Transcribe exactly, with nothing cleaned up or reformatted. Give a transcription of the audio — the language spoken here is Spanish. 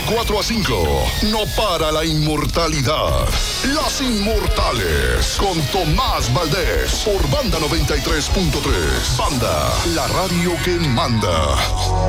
cuatro a cinco. No para la inmortalidad. Las Inmortales con Tomás Valdés por Banda noventa y tres punto tres. Banda, la radio que manda.